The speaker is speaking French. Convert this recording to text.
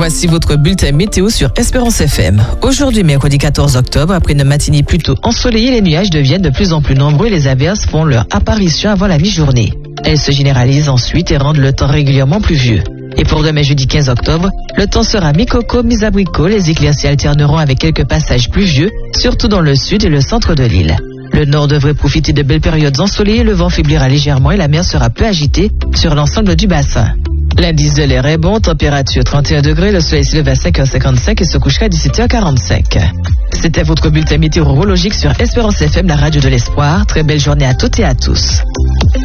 Voici votre bulletin météo sur Espérance FM. Aujourd'hui, mercredi 14 octobre, après une matinée plutôt ensoleillée, les nuages deviennent de plus en plus nombreux et les averses font leur apparition avant la mi-journée. Elles se généralisent ensuite et rendent le temps régulièrement pluvieux. Et pour demain, jeudi 15 octobre, le temps sera mi-coco, mi-abricot. Les éclaircies alterneront avec quelques passages pluvieux, surtout dans le sud et le centre de l'île. Le nord devrait profiter de belles périodes ensoleillées, le vent faiblira légèrement et la mer sera peu agitée sur l'ensemble du bassin. L'indice de l'air est bon, température 31 degrés, le soleil se lève à 5h55 et se couchera à 17h45. C'était votre bulletin météorologique sur Espérance FM, la radio de l'espoir. Très belle journée à toutes et à tous.